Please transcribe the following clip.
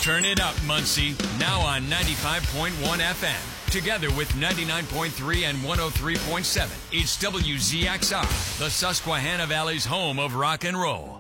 Turn it up, Muncie. Now on 95.1 FM. Together with 99.3 and 103.7. It's WZXR, the Susquehanna Valley's home of rock and roll.